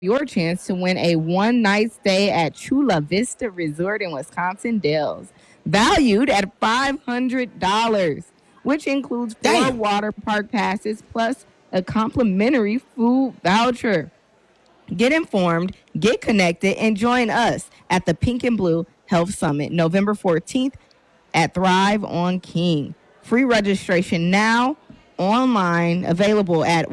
your chance to win a one-night stay at Chula Vista Resort in Wisconsin Dells, valued at $500, which includes four Damn. water park passes plus a complimentary food voucher. Get informed, get connected, and join us at the Pink and Blue Health Summit, November 14th at Thrive on King. Free registration now, online, available at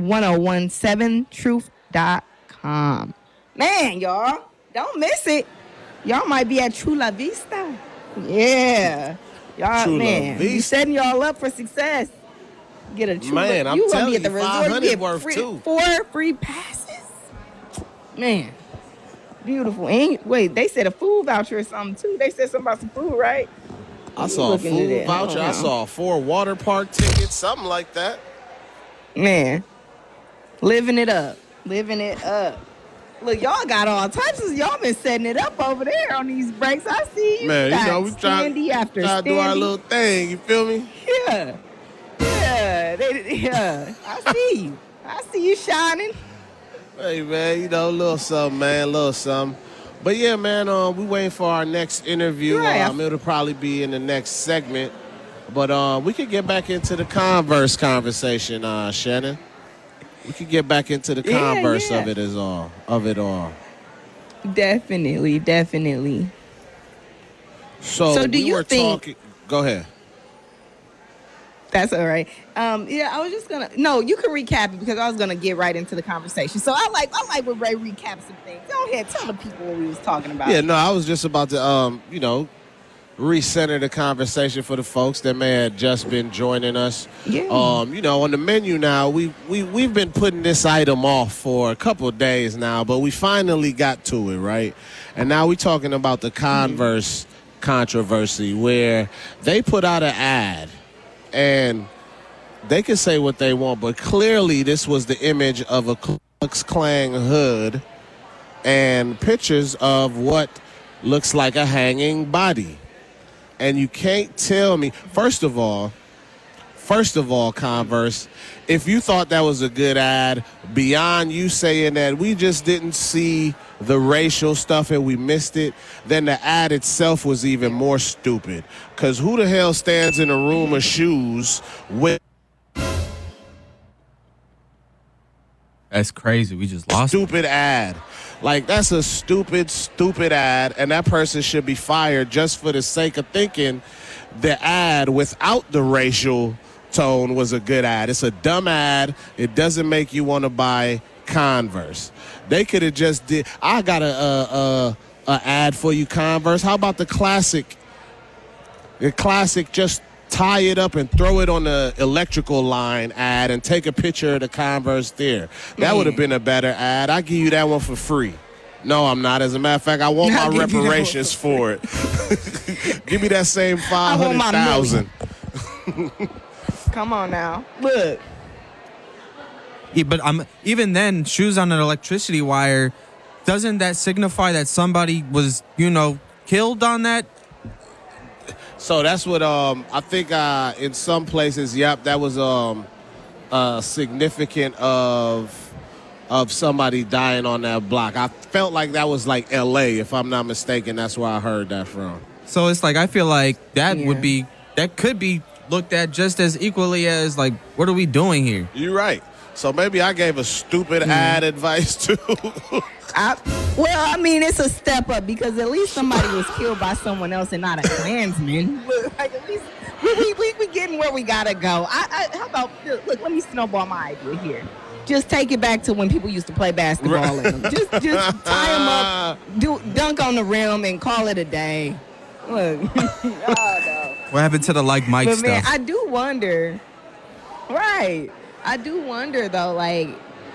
1017truth.com. Man, y'all, don't miss it. Y'all might be at Chula Vista. Yeah. Y'all, Chula man, you Vista. setting y'all up for success. Get a Chula. Man, I'm you gonna telling be at the you, resort. 500 Get worth too. 4 free passes. Man, beautiful. And wait, they said a food voucher or something too. They said something about some food, right? I saw a food voucher. I saw 4 water park tickets, something like that. Man, living it up. Living it up. Look, y'all got all types of, y'all been setting it up over there on these breaks. I see you. Man, got you know, we trying to do our little thing. You feel me? Yeah. Yeah. Yeah. I see you. I see you shining. Hey, man, you know, a little something, man, a little something. But, yeah, man, we waiting for our next interview. Right. It'll probably be in the next segment. But we could get back into the Converse conversation, Shannon. We could get back into the Converse of it all. Definitely. So do you think... Go ahead. That's all right. Yeah, I was just gonna. No, you can recap it because I was gonna get right into the conversation. So I like when Ray recaps some things. Go ahead, tell the people what we was talking about. Yeah, no, I was just about to, recenter the conversation for the folks that may have just been joining us. Yeah. On the menu now, we've been putting this item off for a couple of days now, but we finally got to it, right? And now we're talking about the Converse controversy where they put out an ad. And they can say what they want, but clearly this was the image of a Ku Klux Klan hood and pictures of what looks like a hanging body. And you can't tell me, first of all, Converse, if you thought that was a good ad, beyond you saying that we just didn't see the racial stuff and we missed it, then the ad itself was even more stupid. Because who the hell stands in a room of shoes with... That's crazy. We just lost stupid ad. Like, that's a stupid ad, and that person should be fired just for the sake of thinking the ad without the racial tone was a good ad. It's a dumb ad. It doesn't make you want to buy Converse. They could have just did. I got a ad for you, Converse. How about the classic? The classic, just tie it up and throw it on the electrical line ad and take a picture of the Converse there. That would have been a better ad. I'll give you that one for free. No, I'm not. As a matter of fact, I want my reparations for it. Give me that same 500,000. Come on now. Look. Yeah, but even then, shoes on an electricity wire, doesn't that signify that somebody was, killed on that? So that's what I think in some places, that was significant of somebody dying on that block. I felt like that was like L.A., if I'm not mistaken. That's where I heard that from. So it's like, I feel like that could be looked at just as equally as, like, what are we doing here? You're right. So maybe I gave a stupid ad advice too. It's a step up because at least somebody was killed by someone else and not a Klansman. Like, at least we getting where we gotta go. How about, look, let me snowball my idea here. Just take it back to when people used to play basketball in them. Just tie them up, dunk on the rim, and call it a day. Look, What happened to the Mike but stuff? man, I do wonder. Right. I do wonder though, like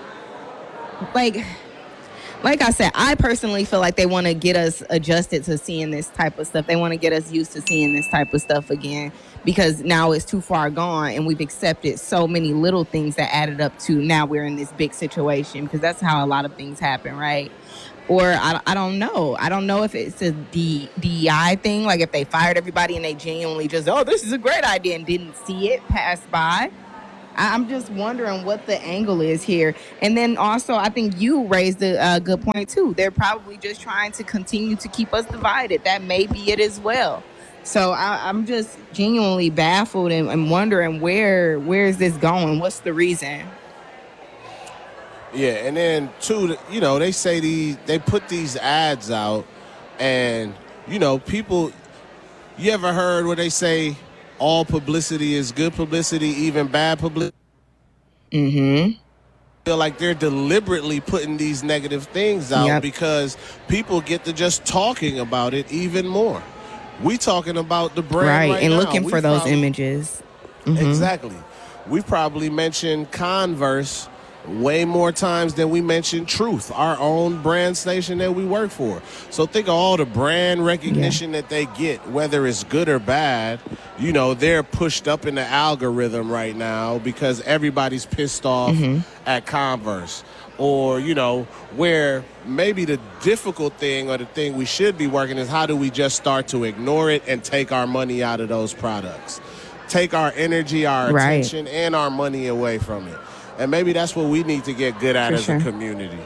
I said, I personally feel like they want to get us adjusted to seeing this type of stuff. They want to get us used to seeing this type of stuff again because now it's too far gone and we've accepted so many little things that added up to now we're in this big situation because that's how a lot of things happen, right? Or I don't know. I don't know if it's a DEI thing, like if they fired everybody and they genuinely just, this is a great idea and didn't see it pass by. I'm just wondering what the angle is here. And then also, I think you raised a good point too. They're probably just trying to continue to keep us divided. That may be it as well. So I'm just genuinely baffled and wondering where is this going? What's the reason? Yeah, and then too, they say they put these ads out, and people. You ever heard where they say all publicity is good publicity, even bad publicity? Mm-hmm. Feel like they're deliberately putting these negative things out because people get to just talking about it even more. We talking about the brand right and now. Looking for those images. Mm-hmm. Exactly. We probably mentioned Converse way more times than we mentioned Truth, our own brand station that we work for. So think of all the brand recognition that they get, whether it's good or bad. They're pushed up in the algorithm right now because everybody's pissed off at Converse. Or, where maybe the difficult thing or the thing we should be working is how do we just start to ignore it and take our money out of those products? Take our energy, our attention, and our money away from it. And maybe that's what we need to get good at as a community.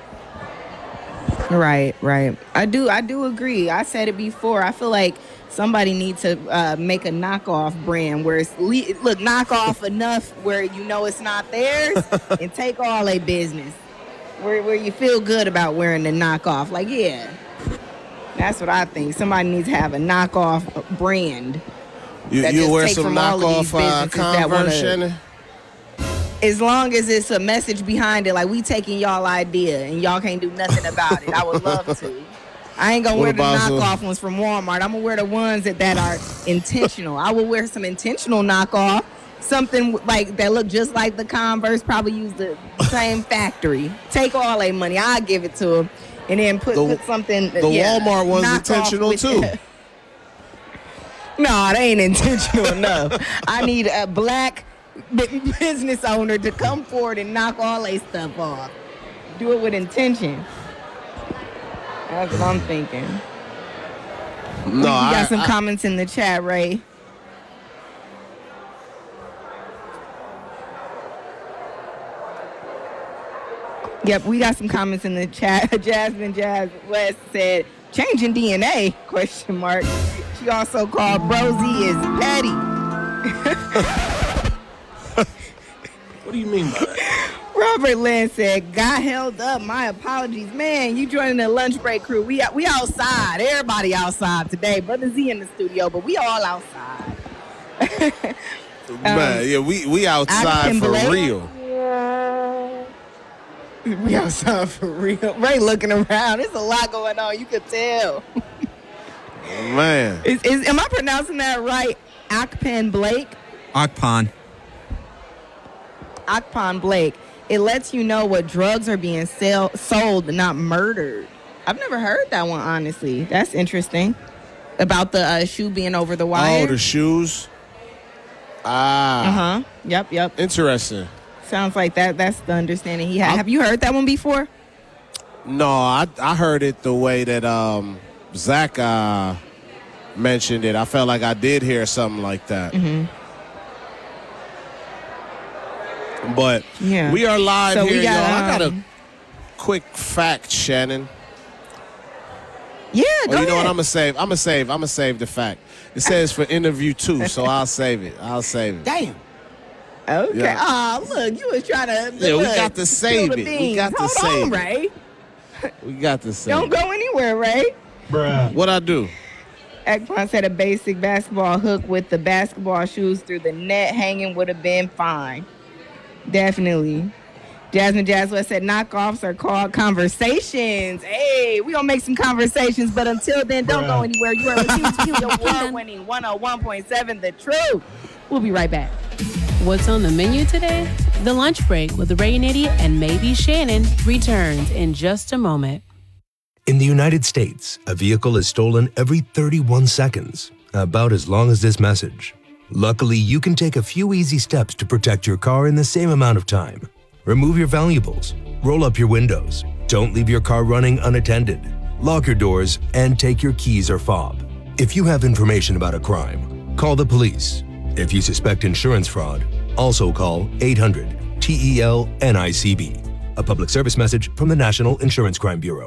Right. I do agree. I said it before. I feel like somebody needs to make a knockoff brand where it's knockoff enough where it's not theirs and take all their business. Where you feel good about wearing the knockoff. Like, yeah, that's what I think. Somebody needs to have a knockoff brand. You wear some knockoff Converse, Shannon? As long as it's a message behind it, like we taking y'all idea and y'all can't do nothing about it. I would love to. I ain't gonna wear the knockoff ones from Walmart. I'm gonna wear the ones that are intentional. I will wear some intentional knockoff, something like that look just like the Converse. Probably use the same factory. Take all their money. I'll give it to them, and then put something. The Walmart one's intentional too. No, they ain't intentional enough. I need a black business owner to come forward and knock all their stuff off. Do it with intention. That's what I'm thinking. No, we got some comments in the chat, Ray. Yep, we got some comments in the chat. Jasmine Jazz West said, changing DNA, question mark. She also called Brosy is petty. What do you mean by that? Robert Lynn said, got held up. My apologies. Man, you joining the lunch break crew. We outside. Everybody outside today. Brother Z in the studio, but we all outside. Man, we outside for real. We outside for real. Ray looking around. There's a lot going on. You could tell. Man. Am I pronouncing that right? Akpan Blake? Akpan Blake. It lets you know what drugs are being sold, not murdered. I've never heard that one, honestly. That's interesting. About the shoe being over the wire. Oh, the shoes? Ah. Uh-huh. Yep. Interesting. Sounds like that's the understanding he had. Have you heard that one before? No, I heard it the way that Zach mentioned it. I felt like I did hear something like that. Mm-hmm. But we are live so here, y'all. I got a quick fact, Shannon. Yeah, go ahead. You know what? I'm gonna save the fact. It says for interview 2, so I'll save it. Damn. Okay. Yeah. Oh, look, you was trying to. Yeah, we got to save it. We got to save it. Ray. We got to save it. Don't go anywhere, Ray. Bruh. What I do? Ekpon said a basic basketball hook with the basketball shoes through the net hanging would have been fine. Definitely. Jasmine Jazzwell said knockoffs are called conversations. Hey, we gonna make some conversations, but until then, don't go anywhere. You are listening to the award-winning 101.7 The Truth. We'll be right back. What's on the menu today? The Lunch Break with Ray and Eddie and maybe Shannon returns in just a moment. In the United States, a vehicle is stolen every 31 seconds, about as long as this message. Luckily, you can take a few easy steps to protect your car in the same amount of time. Remove your valuables, roll up your windows, don't leave your car running unattended, lock your doors, and take your keys or fob. If you have information about a crime, call the police. If you suspect insurance fraud, Also call 800-TEL-NICB. A public service message from the National Insurance Crime Bureau.